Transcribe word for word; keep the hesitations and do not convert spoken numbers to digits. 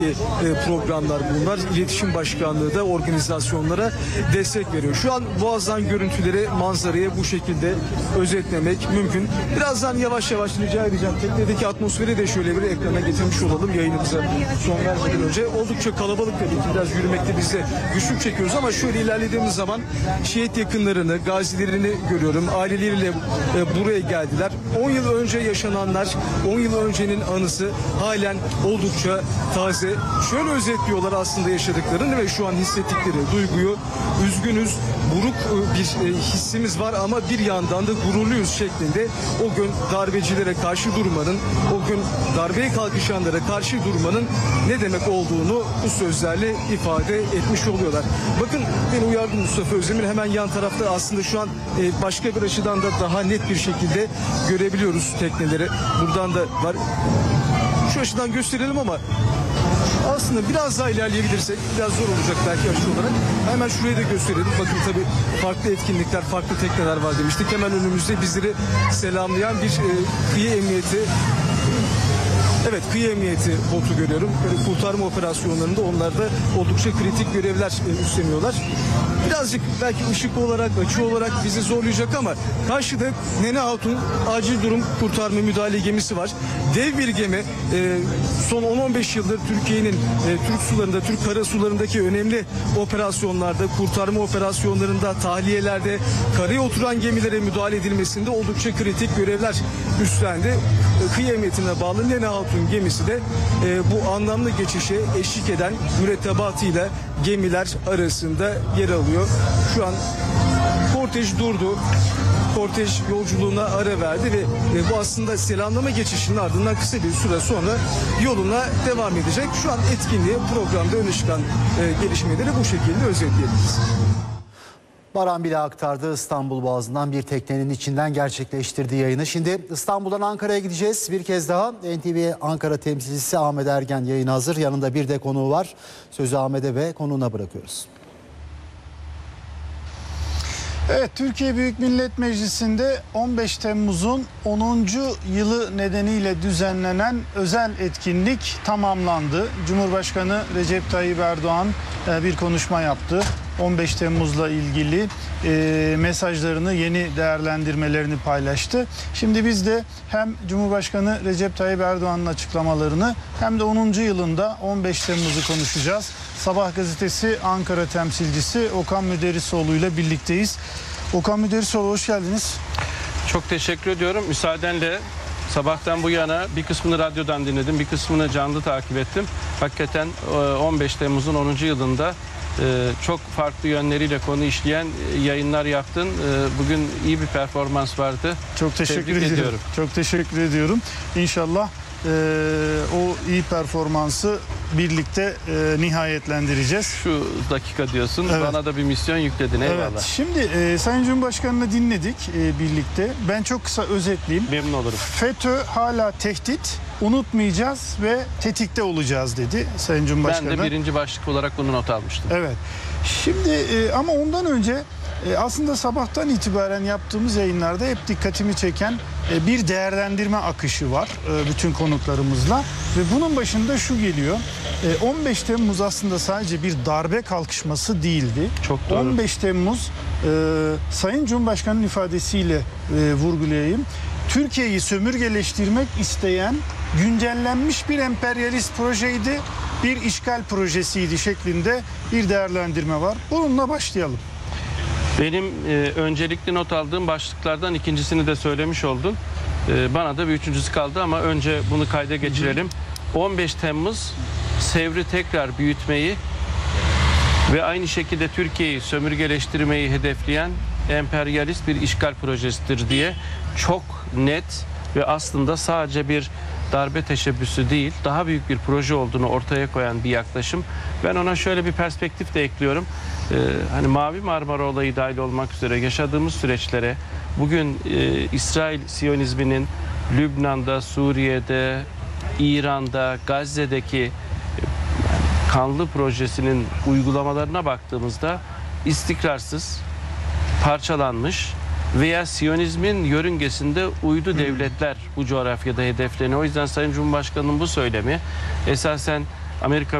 programlar bunlar. İletişim Başkanlığı da organizasyonlara destek veriyor. Şu an Boğaz'dan görüntüleri, manzarayı bu şekilde özetlemek mümkün. Birazdan yavaş yavaş rica edeceğim. Teknedeki atmosferi de şöyle bir ekrana getirmiş olalım yayınımıza son vermeden önce. Oldukça kalabalık tabii ki. Biraz yürümekte biz de güçlük çekiyoruz ama şöyle ilerlediğimiz zaman şehit yakınlarını, gazilerini görüyorum. Aileleriyle e, buraya geldiler. on yıl önce yaşananlar, on yıl öncenin anısı halen oldukça taze. Şöyle özetliyorlar aslında yaşadıklarını ve şu an hissettikleri duyguyu. Üzgünüz, buruk bir hissimiz var ama bir yandan da gururluyuz şeklinde o gün darbecilere karşı durmanın, o gün darbeye kalkışanlara karşı durmanın ne demek olduğunu bu sözlerle ifade etmiş oluyorlar. Bakın beni uyardı Mustafa Özdemir, hemen yan tarafta aslında şu an başka bir açıdan da daha net bir şekilde görebiliyoruz tekneleri. Buradan da var. Şu açıdan gösterelim ama aslında biraz daha ilerleyebilirsek biraz zor olacak belki açı olarak. Hemen şurayı da gösterelim. Bakın tabii farklı etkinlikler, farklı tekneler var demiştik. Hemen önümüzde bizleri selamlayan bir e, kıyı emniyeti Evet, kıyı emniyeti botu görüyorum. Böyle kurtarma operasyonlarında onlar da oldukça kritik görevler üstleniyorlar. Birazcık belki ışık olarak, açı olarak bizi zorlayacak ama karşıda Nene Hatun acil durum kurtarma müdahale gemisi var. Dev bir gemi. E, son on on beş yıldır Türkiye'nin e, Türk sularında, Türk karasularındaki önemli operasyonlarda, kurtarma operasyonlarında, tahliyelerde, karaya oturan gemilere müdahale edilmesinde oldukça kritik görevler üstlendi. E, kıyı emniyetine bağlı Nene Hatun gemisi de e, bu anlamlı geçişe eşlik eden mürettebatıyla gemiler arasında yer alıyor. Şu an kortej durdu. Kortej yolculuğuna ara verdi ve e, bu aslında selamlama geçişinin ardından kısa bir süre sonra yoluna devam edecek. Şu an etkinliğe, programda öne çıkan e, gelişmeleri bu şekilde özetleyebiliriz. Baran bile aktardı İstanbul Boğazı'ndan bir teknenin içinden gerçekleştirdiği yayını. Şimdi İstanbul'dan Ankara'ya gideceğiz. Bir kez daha N T V Ankara temsilcisi Ahmet Ergen yayına hazır. Yanında bir de konuğu var. Sözü Ahmet'e ve konuğuna bırakıyoruz. Evet, Türkiye Büyük Millet Meclisi'nde on beş Temmuz'un onuncu yılı nedeniyle düzenlenen özel etkinlik tamamlandı. Cumhurbaşkanı Recep Tayyip Erdoğan bir konuşma yaptı. on beş Temmuz'la ilgili e, mesajlarını, yeni değerlendirmelerini paylaştı. Şimdi biz de hem Cumhurbaşkanı Recep Tayyip Erdoğan'ın açıklamalarını hem de onuncu yılında on beş Temmuz'u konuşacağız. Sabah gazetesi Ankara temsilcisi Okan Müderrisoğlu ile birlikteyiz. Okan Müderrisoğlu, hoş geldiniz. Çok teşekkür ediyorum. Müsaadenle sabahtan bu yana bir kısmını radyodan dinledim, bir kısmını canlı takip ettim. Hakikaten on beş Temmuz'un onuncu yılında çok farklı yönleriyle konu işleyen yayınlar yaptın. Bugün iyi bir performans vardı. Çok teşekkür Tebrik ediyorum. ediyorum. Çok teşekkür ediyorum. İnşallah e, o iyi performansı birlikte e, nihayetlendireceğiz. Şu dakika diyorsun. Evet. Bana da bir misyon yükledin. Eyvallah. Evet. Şimdi e, Sayın Cumhurbaşkanı'nı dinledik e, birlikte. Ben çok kısa özetleyeyim. Memnun olurum. FETÖ hala tehdit, unutmayacağız ve tetikte olacağız dedi Sayın Cumhurbaşkanı. Ben de birinci başlık olarak bunu not almıştım. Evet. Şimdi e, ama ondan önce e, aslında sabahtan itibaren yaptığımız yayınlarda hep dikkatimi çeken e, bir değerlendirme akışı var e, bütün konuklarımızla ve bunun başında şu geliyor. E, on beş Temmuz aslında sadece bir darbe kalkışması değildi. Çok doğru. on beş Temmuz e, Sayın Cumhurbaşkanı'nın ifadesiyle e, vurgulayayım. Türkiye'yi sömürgeleştirmek isteyen güncellenmiş bir emperyalist projeydi, bir işgal projesiydi şeklinde bir değerlendirme var. Bununla başlayalım. Benim e, öncelikli not aldığım başlıklardan ikincisini de söylemiş oldun. E, bana da bir üçüncüsü kaldı ama önce bunu kayda geçirelim. Hı hı. on beş Temmuz Sevr'i tekrar büyütmeyi ve aynı şekilde Türkiye'yi sömürgeleştirmeyi hedefleyen emperyalist bir işgal projesidir diye çok net ve aslında sadece bir darbe teşebbüsü değil, daha büyük bir proje olduğunu ortaya koyan bir yaklaşım. Ben ona şöyle bir perspektif de ekliyorum. Ee, hani Mavi Marmara olayı dahil olmak üzere yaşadığımız süreçlere bugün e, İsrail Siyonizminin Lübnan'da, Suriye'de, İran'da, Gazze'deki e, kanlı projesinin uygulamalarına baktığımızda istikrarsız, parçalanmış veya Siyonizmin yörüngesinde uydu devletler bu coğrafyada hedefleniyor. O yüzden Sayın Cumhurbaşkanı'nın bu söylemi esasen Amerika